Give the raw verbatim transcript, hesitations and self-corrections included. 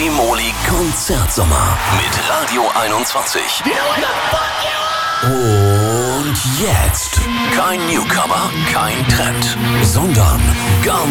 Free-Moli Konzertsommer mit Radio einundzwanzig. Und jetzt kein Newcomer, kein Trend, sondern ganz